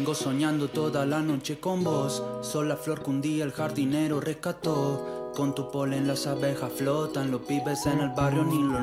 Vengo soñando toda la noche con vos. Sos la flor que un día el jardinero rescató. Con tu polen las abejas flotan, los pibes en el barrio ni lo